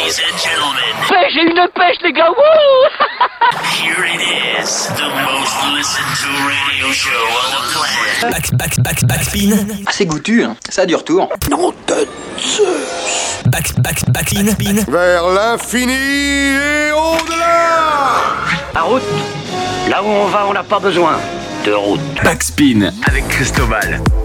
Ladies and gentlemen. Pêche, j'ai une pêche, les gars. Wouh. Here it is, the most listened to radio show on the planet. Backspin. Ah, c'est goûtu, hein. Ça a du retour. Non de Zeus. Backspin. Vers l'infini et au-delà. La route, là où on va, on n'a pas besoin de route. Backspin avec Cristobal.